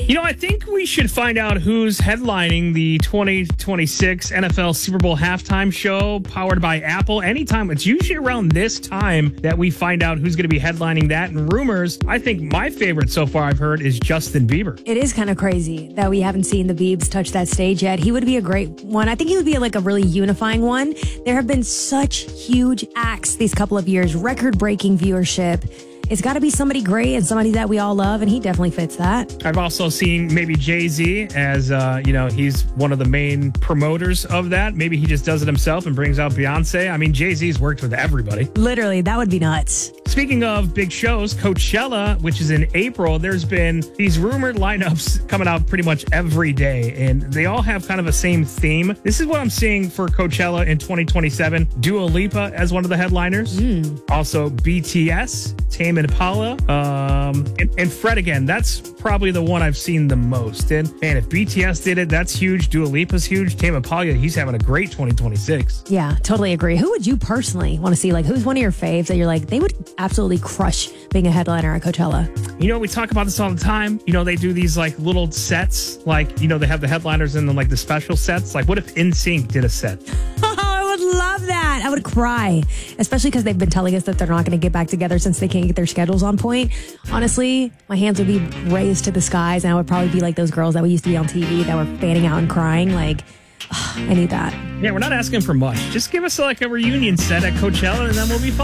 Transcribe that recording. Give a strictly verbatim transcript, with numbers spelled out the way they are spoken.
You know, I think we should find out who's headlining the twenty twenty-six N F L Super Bowl halftime show powered by Apple. Anytime, it's usually around this time that we find out who's going to be headlining that. And rumors, I think my favorite so far I've heard is Justin Bieber. It is kind of crazy that we haven't seen the Biebs touch that stage yet. He would be a great one. I think he would be like a really unifying one. There have been such huge acts these couple of years, record-breaking viewership. It's got to be somebody great and somebody that we all love, and he definitely fits that. I've also seen maybe Jay-Z as, uh, you know, he's one of the main promoters of that. Maybe he just does it himself and brings out Beyonce. I mean, Jay-Z's worked with everybody. Literally, that would be nuts. Speaking of big shows, Coachella, which is in April, there's been these rumored lineups coming out pretty much every day, and they all have kind of a same theme. This is what I'm seeing for Coachella in twenty twenty-seven. Dua Lipa as one of the headliners. Mm. Also, B T S, Tame Impala, um, and, and Fred again. That's probably the one I've seen the most. And man, if B T S did it, that's huge. Dua Lipa's huge. Tame Impala, he's having a great twenty twenty-six. Yeah, totally agree. Who would you personally want to see? Like, who's one of your faves that you're like, they would absolutely crush being a headliner at Coachella? You know, we talk about this all the time. You know, they do these like little sets, like, you know, they have the headliners and then like the special sets. Like, what if N Sync did a set? Love that. I would cry, especially because they've been telling us that they're not going to get back together since they can't get their schedules on point. Honestly, my hands would be raised to the skies, and I would probably be like those girls that we used to be on T V that were fanning out and crying. Like, ugh, I need that. Yeah, we're not asking for much. Just give us like a reunion set at Coachella, and then we'll be fine.